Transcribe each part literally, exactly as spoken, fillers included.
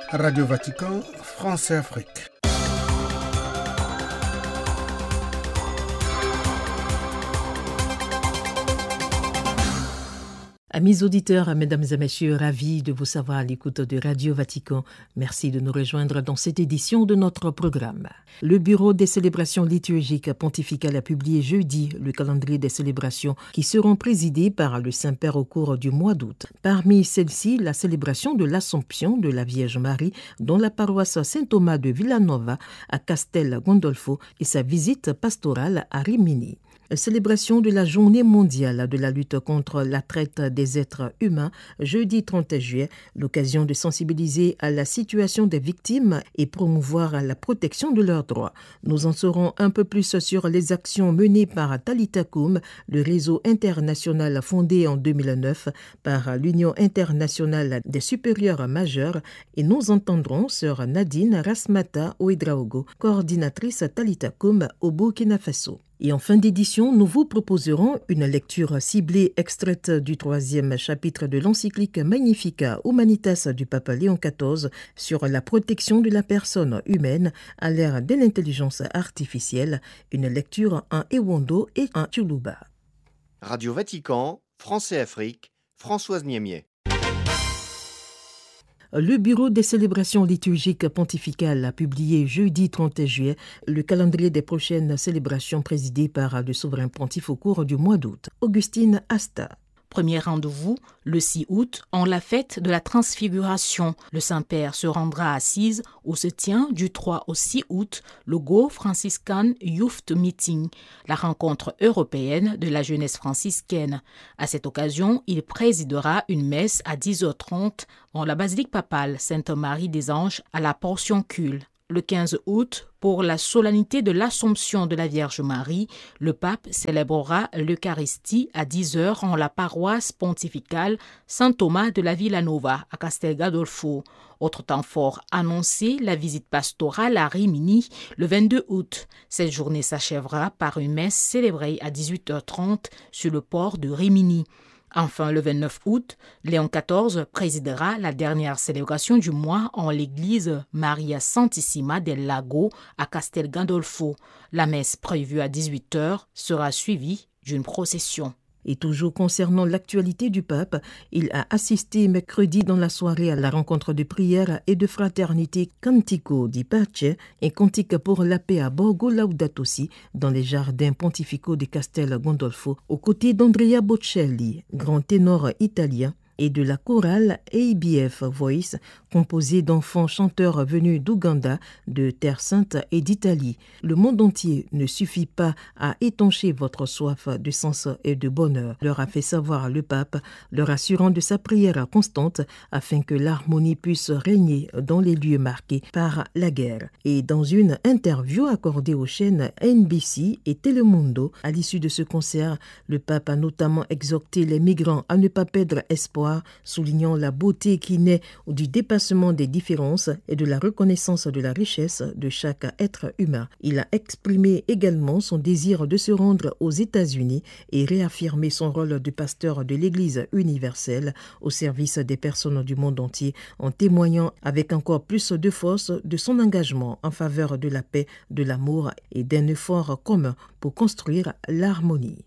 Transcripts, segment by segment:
Radio Vatican, France et Afrique. Amis auditeurs, mesdames et messieurs, ravis de vous savoir à l'écoute de Radio Vatican. Merci de nous rejoindre dans cette édition de notre programme. Le Bureau des célébrations liturgiques pontificales a publié jeudi le calendrier des célébrations qui seront présidées par le Saint-Père au cours du mois d'août. Parmi celles-ci, la célébration de l'Assomption de la Vierge Marie dans la paroisse Saint-Thomas de Villanova à Castel Gandolfo et sa visite pastorale à Rimini. Célébration de la Journée mondiale de la lutte contre la traite des êtres humains, jeudi trente juillet, l'occasion de sensibiliser à la situation des victimes et promouvoir la protection de leurs droits. Nous en saurons un peu plus sur les actions menées par Talitha Kum, le réseau international fondé en deux mille neuf par l'Union internationale des supérieurs majeurs, et nous entendrons sœur Nadine Rasmata Ouedraogo, coordinatrice Talitha Kum au Burkina Faso. Et en fin d'édition, nous vous proposerons une lecture ciblée extraite du troisième chapitre de l'encyclique Magnificat Humanitas du pape Léon quatorze sur la protection de la personne humaine à l'ère de l'intelligence artificielle, une lecture en Ewondo et en Tchoulouba. Radio Vatican, France et Afrique, Françoise Niemier. Le Bureau des célébrations liturgiques pontificales a publié jeudi trente juillet le calendrier des prochaines célébrations présidées par le souverain pontife au cours du mois d'août. Augustine Asta. Premier rendez-vous, le six août, en la fête de la Transfiguration. Le Saint-Père se rendra à Assise où se tient du trois au six août le Go Franciscan Youth Meeting, la rencontre européenne de la jeunesse franciscaine. À cette occasion, il présidera une messe à dix heures trente dans la basilique papale Sainte-Marie des Anges à la Portioncule. Le quinze août, pour la solennité de l'Assomption de la Vierge Marie, le pape célébrera l'Eucharistie à dix heures en la paroisse pontificale Saint-Thomas de la Villanova à Castel Gandolfo. Autre temps fort annoncé, la visite pastorale à Rimini le vingt-deux août. Cette journée s'achèvera par une messe célébrée à dix-huit heures trente sur le port de Rimini. Enfin, le vingt-neuf août, Léon quatorze présidera la dernière célébration du mois en l'église Maria Santissima del Lago à Castel Gandolfo. La messe prévue à dix-huit heures sera suivie d'une procession. Et toujours concernant l'actualité du pape, il a assisté mercredi dans la soirée à la rencontre de prière et de fraternité Cantico di Pace et Cantique pour la paix à Borgo Laudato Si dans les jardins pontificaux de Castel Gandolfo aux côtés d'Andrea Bocelli, grand ténor italien, et de la chorale A B F Voice, composée d'enfants chanteurs venus d'Ouganda, de Terre Sainte et d'Italie. Le monde entier ne suffit pas à étancher votre soif de sens et de bonheur, leur a fait savoir le pape, leur assurant de sa prière constante afin que l'harmonie puisse régner dans les lieux marqués par la guerre. Et dans une interview accordée aux chaînes N B C et Telemundo, à l'issue de ce concert, le pape a notamment exhorté les migrants à ne pas perdre espoir, soulignant la beauté qui naît du dépassement des différences et de la reconnaissance de la richesse de chaque être humain. Il a exprimé également son désir de se rendre aux États-Unis et réaffirmé son rôle de pasteur de l'Église universelle au service des personnes du monde entier, en témoignant avec encore plus de force de son engagement en faveur de la paix, de l'amour et d'un effort commun pour construire l'harmonie.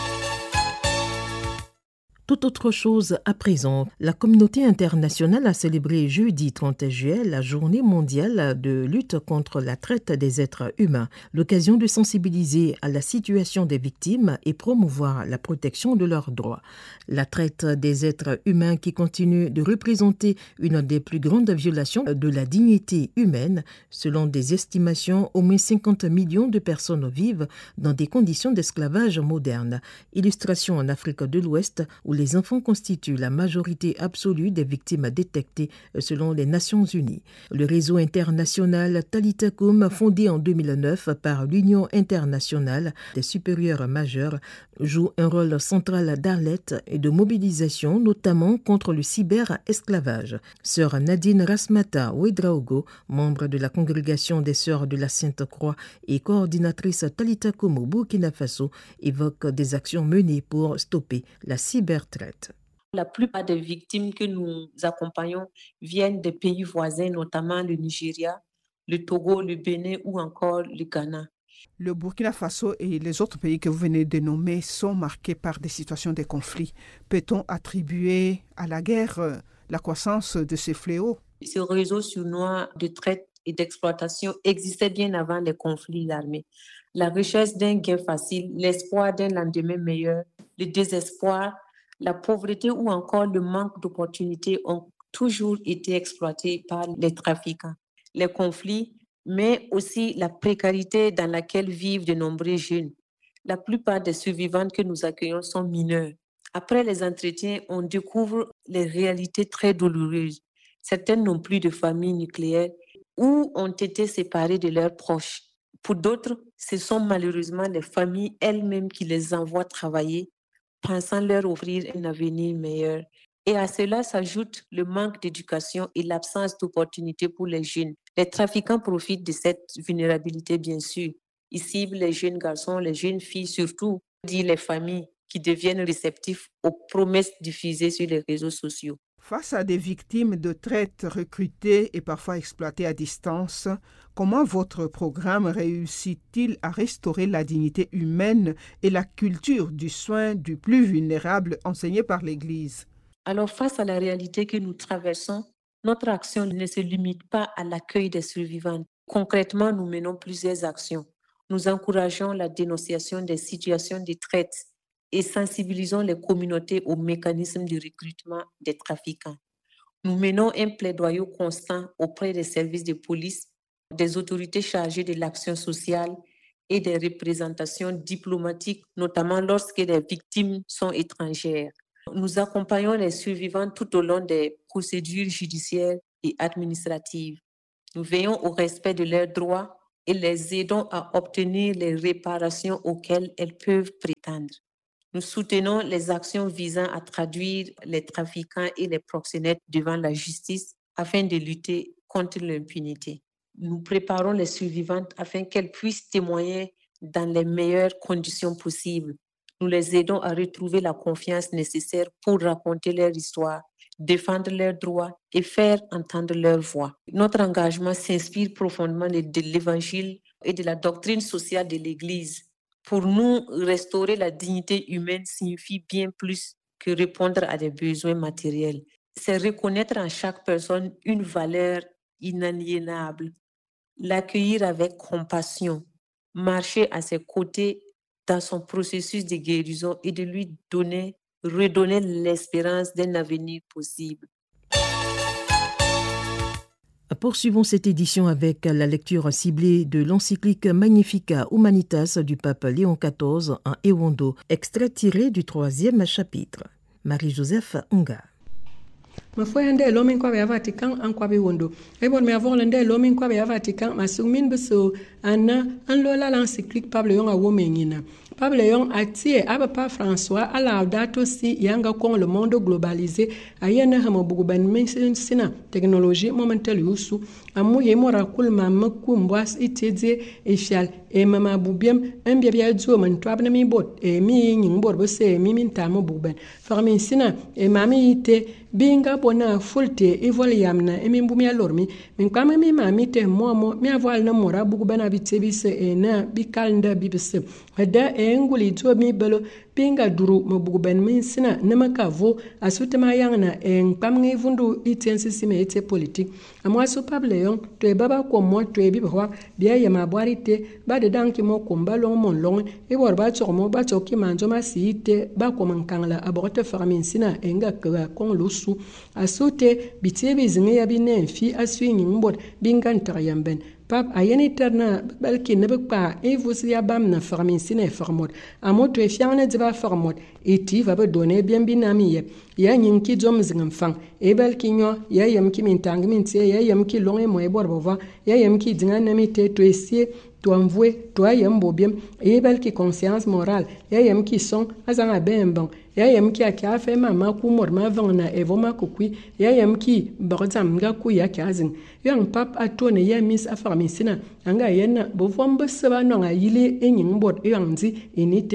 Tout autre chose à présent, la communauté internationale a célébré jeudi trente juillet la journée mondiale de lutte contre la traite des êtres humains, l'occasion de sensibiliser à la situation des victimes et promouvoir la protection de leurs droits. La traite des êtres humains qui continue de représenter une des plus grandes violations de la dignité humaine, selon des estimations, au moins cinquante millions de personnes vivent dans des conditions d'esclavage moderne. Illustration en Afrique de l'Ouest où les enfants constituent la majorité absolue des victimes détectées selon les Nations Unies. Le réseau international Talitha Kum, fondé en deux mille neuf par l'Union internationale des supérieurs majeurs, joue un rôle central d'alerte et de mobilisation, notamment contre le cyber-esclavage. Sœur Nadine Rasmata Ouedraogo, membre de la congrégation des Sœurs de la Sainte-Croix et coordinatrice Talitha Kum au Burkina Faso, évoque des actions menées pour stopper la cybertraite. La plupart des victimes que nous accompagnons viennent des pays voisins, notamment le Nigeria, le Togo, le Bénin ou encore le Ghana. Le Burkina Faso et les autres pays que vous venez de nommer sont marqués par des situations de conflit. Peut-on attribuer à la guerre euh, la croissance de ces fléaux? Ce réseau sournois de traite et d'exploitation existait bien avant les conflits armés. La recherche d'un gain facile, l'espoir d'un lendemain meilleur, le désespoir, la pauvreté ou encore le manque d'opportunités ont toujours été exploités par les trafiquants. Les conflits, mais aussi la précarité dans laquelle vivent de nombreux jeunes. La plupart des survivantes que nous accueillons sont mineures. Après les entretiens, on découvre les réalités très douloureuses. Certaines n'ont plus de famille nucléaire ou ont été séparées de leurs proches. Pour d'autres, ce sont malheureusement les familles elles-mêmes qui les envoient travailler, pensant leur offrir un avenir meilleur. Et à cela s'ajoute le manque d'éducation et l'absence d'opportunités pour les jeunes. Les trafiquants profitent de cette vulnérabilité, bien sûr. Ils ciblent les jeunes garçons, les jeunes filles, surtout, dit les familles qui deviennent réceptifs aux promesses diffusées sur les réseaux sociaux. Face à des victimes de traite recrutées et parfois exploitées à distance, comment votre programme réussit-il à restaurer la dignité humaine et la culture du soin du plus vulnérable enseignée par l'Église? Alors, face à la réalité que nous traversons, notre action ne se limite pas à l'accueil des survivants. Concrètement, nous menons plusieurs actions. Nous encourageons la dénonciation des situations de traite et sensibilisons les communautés aux mécanismes de recrutement des trafiquants. Nous menons un plaidoyer constant auprès des services de police, des autorités chargées de l'action sociale et des représentations diplomatiques, notamment lorsque les victimes sont étrangères. Nous accompagnons les survivants tout au long des procédures judiciaires et administratives. Nous veillons au respect de leurs droits et les aidons à obtenir les réparations auxquelles elles peuvent prétendre. Nous soutenons les actions visant à traduire les trafiquants et les proxénètes devant la justice afin de lutter contre l'impunité. Nous préparons les survivantes afin qu'elles puissent témoigner dans les meilleures conditions possibles. Nous les aidons à retrouver la confiance nécessaire pour raconter leur histoire, défendre leurs droits et faire entendre leur voix. Notre engagement s'inspire profondément de l'Évangile et de la doctrine sociale de l'Église. Pour nous, restaurer la dignité humaine signifie bien plus que répondre à des besoins matériels. C'est reconnaître en chaque personne une valeur inaliénable, l'accueillir avec compassion, marcher à ses côtés dans son processus de guérison et de lui donner, redonner l'espérance d'un avenir possible. Poursuivons cette édition avec la lecture ciblée de l'encyclique Magnificat Humanitas du pape Léon quatorze en Ewondo, extrait tiré du troisième chapitre. Marie-Joseph Nga. Ma foi ande lomin kwa be Vatican an kwa be wondo e bon me avon lende lomin kwa be Vatican ma sugmin beso anna an lola l'encyclique Pablo yon a womengina Pablo yon atie aba pa François à la date aussi yanga kon le monde globalisé ayena hamo bugu ban men sina technologie momental yusu amu ye mora kul ma maku mbwas itedie e fial e mama bubiem en bia bia dzo man twabna mi bot e mi nyin bor bo se mi min tamo buben farmin sina e mami ite binga bona fulte e vol yamna e min bumia lormi min kwama mi mami te momo mi aval na mora bugu bana bitebise e na bikalnda bibise hada e nguli to mi belo pinga duru mabugu ben min sina nema kavo asutema yangna e nkwamngi vundu itensi sime ete politique amwa so pable yon to e baba ko mo to e bibwa bia ye mabwarite ba de danki mo komba long mon long e bor ba to mo ba to ki manjo ma siite ba ko mankangla aborte farmin sina e nga ka kon lusu asute bitebe zinge ya binen fi aswingi mbot bingan tarayamben pap ayeni terna balki ne ba e vusi ya bam na farmin sina farmot amoto e fiane diba farmot eti va be donner bien binami ye ya nyinki jom zingam fang e balki nyo ya yam ki min tang min tie ya yam ki long e mo e bor bova ya yam ki dinga na mi te to esie to envoie to ayam bobiem e balki conscience morale ya yam ki son azanga bemban ya yam ki aka fe mama ku mor ma vangna e voma ku kui ya yam ki barzam ga ku ya kazin yang pap atone ya mis afarmisina anga yenna bo vombe seba no nga yili enyin bot yangzi inite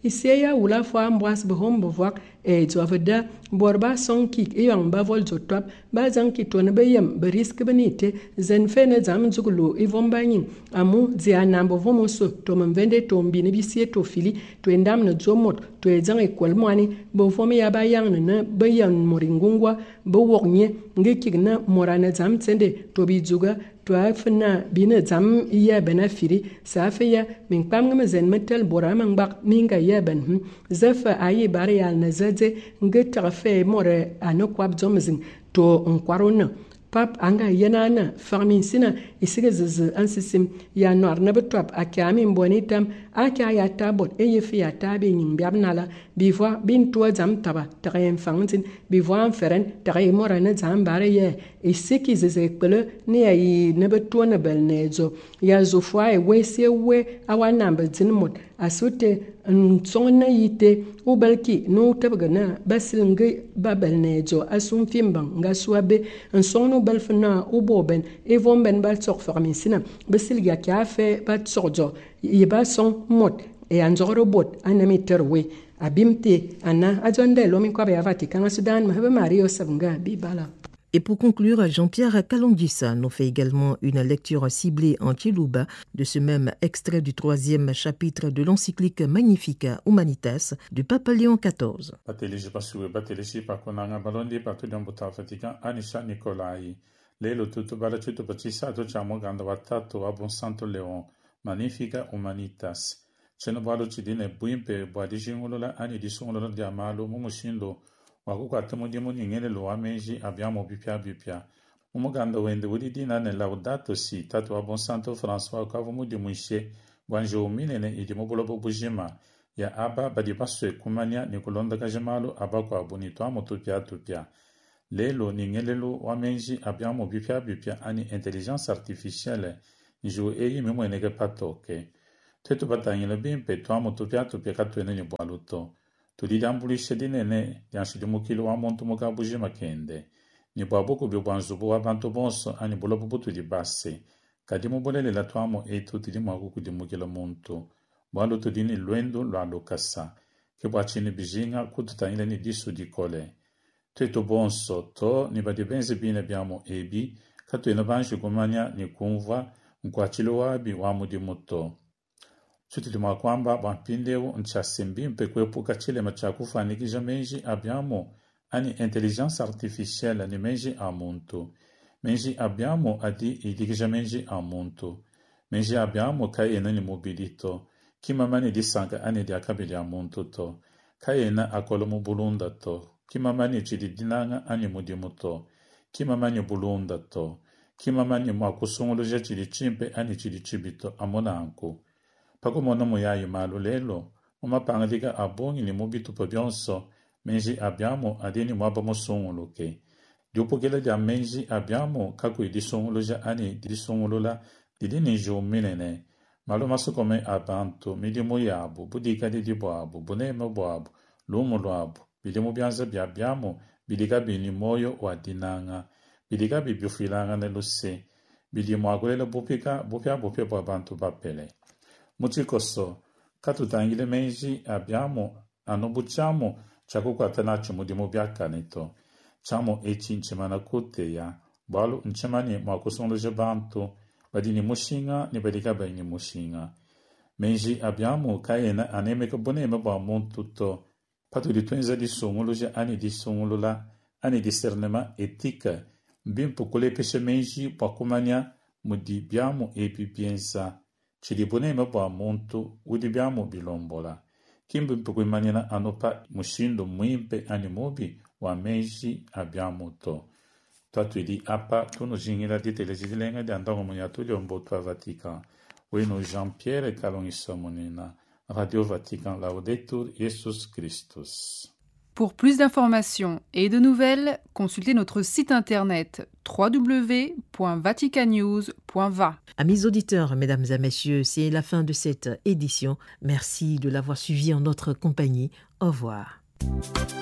iseya wula fo ambwas behom bevwak e zoveda borba son kik e yang ba vol zotwap ba zang ki ton be yem be risk benite zen fene zam zugulu e vombanyin amu zia nambo vomo so to mvende to mbine bisie to fili to endam na zomot to ezang e kolmani bo fomi ya ba yang na be yang moringungwa bo woknye nge kigna morana zam tsende to bi zuga to afna bina zam iya benafiri safia min pamngam zen metal borama ngbak minga yeben hm zafa ayi barial na zaze nge tafe more anokwab zomzing to nkwarona pap anga yanana farmin sina isiga zeze ansisim ya noir na betwap akami mbonitam aka ya tabot e yefi ya tabe nyim biabnala bivwa bin to zam taba tayen fangtin bivwa feren tayen mora na zam bare ye isiki zeze kpele ne ayi ne betwa na bel nezo ya zofwa e wese we awana bezin mot asute nsongna yite ubalki no tabgana basil nge babel nezo asum fimbang ngaswabe nsongno balfna uboben evomben bal tsok farmin sina basil ya kafe bat sorjo yeba son mot e anjoro bot anami terwe abimte ana ajonde lomi kwa ba Vatican Sudan mahaba Mario sabunga bibala. Et pour conclure, Jean-Pierre Kalondissa nous fait également une lecture ciblée en Chiluba de ce même extrait du troisième chapitre de l'encyclique Magnificat Humanitas du pape Léon quatorze. Batelege pasue batelege pakonanga balondi patu dombuta Vatican Anisha Nicolai. Lelo tutto balachuto pacisato chamo ganda watato a Bon Santo Leon. Magnificat Humanitas. Cheno balo chidine buimpe boadijingolola ani disungolola di amalo mumushindo. Wakuku atemo diemo nyingene lo amenji abbiamo bipia bipia. Umuganda wende wudi dina ne laudato si tatu a Bon Santo François kavumu di muishe banjo minene idimo bolobo bujima ya aba badibaso kumania nikolonda kajamalo abako abonito amotopia topia. Lelo ningelelo wamenji abbiamo bipia bipia ani intelligence artificielle njo eyi memo enege patoke. Teto batanyele bimpe to amotopia topia katwene ni bwaluto. Tulidi ambulishe dinene yanshidi mukilo wa montu muka bujima kende. Ni bwaboko biobanzubu wa bantu bonso ani bolobo butu di basse. Kadimu bolele la tuamo e tuti di mwakuku di mukilo muntu. Bwalo tudini luendo lo alokasa. Ke bwachini bijinga kututanyile ni disu di kole. Teto bonso to ni badi benze bine biamo ebi. Katu eno banshi kumanya ni kumva mkwachilo wabi wa mudi muto. Tutilima kwamba bampindewo nchasimbi mpekwepuka chile machakufanikisha menji abbiamo ani intelligence artificielle ni menji a muntu. Menji abbiamo adi idikisha menji a muntu. Menji abbiamo kayena ni mobilito. Kima mani di sanka ani di akabili a muntu to. Kayena akolomu bulunda to. Kima mani chidi dinanga ani mudimuto. Kima mani bulunda to. Kima mani mwakusunguluja chidi chimpe ani chidi chibito amona anku. Pako mono moyayi malu lelo, umapanga diga abongi ni mubitu pa bionso, menji abbiamo adini mwaba mosongolo ke. Diopo kele dia menji abbiamo kaku di songolo ja ani di songolo la di ni jo minene. Malu maso come abantu, midi moyabu, budika di di boabu, buneme boabu, lumo loabu, bidi mo bianza bi abbiamo, bidika bini moyo wa dinanga, bidika bi biofilanga nello se, bidi mo agulele bupika, bupia bupia po abantu bapele. Muchikoso, katutangile menji abbiamo, anobuciamo, chakuku atanacho mudimu biakanito. Chamo echi nchemana kute ya, balu nchemani mwakusonlo jebantu, badini mushinga, ni badika baini mushinga. Menji abbiamo, kayena anemeka boneme ba montuto, patu di tuenza di songoloje ani di songolola, ani discernema etika, bimpo kule peshe menji, pakumania, mudibiamo epi piensa. Chili bonema ba montu udibiamo bilombola. Kimbe mpukui manina anopa mushindo muimpe animobi wa meji abbiamo to. Tatu di apa tuno jingila di telesidilenga di andango moniatuli ombotu a Vatican. Ueno Jean-Pierre Kalondissa monina. Radio Vatican Laudetur Jesus Christus. Pour plus d'informations et de nouvelles, consultez notre site internet w w w point vaticanews point va. Amis auditeurs, mesdames et messieurs, c'est la fin de cette édition. Merci de l'avoir suivi en notre compagnie. Au revoir.